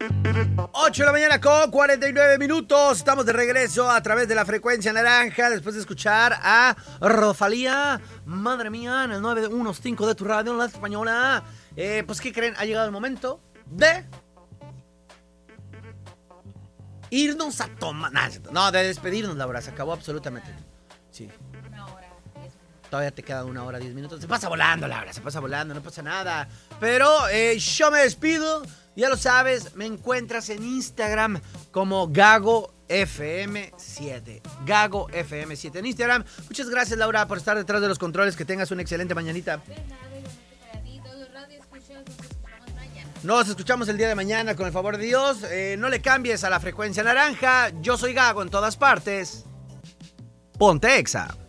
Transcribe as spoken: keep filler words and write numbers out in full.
ocho de la mañana con cuarenta y nueve minutos. Estamos de regreso a través de la frecuencia naranja después de escuchar a Rosalía. Madre mía, en el nueve uno cinco de tu radio, en la española. Eh, pues, ¿qué creen? Ha llegado el momento de irnos a tomar. No, de despedirnos, Laura. Se acabó absolutamente. Sí. Una hora, diez minutos. Todavía te queda una hora, diez minutos. Se pasa volando, Laura. Se pasa volando, no pasa nada. Pero eh, yo me despido. Ya lo sabes, me encuentras en Instagram como Gago F M siete. Gago F M siete en Instagram. Muchas gracias, Laura, por estar detrás de los controles. Que tengas una excelente mañanita. De nada, igualmente para ti. Todos los radio escuchas, nos escuchamos mañana. Nos escuchamos el día de mañana, con el favor de Dios. Eh, no le cambies a la frecuencia naranja. Yo soy Gago en todas partes. Ponte Exa.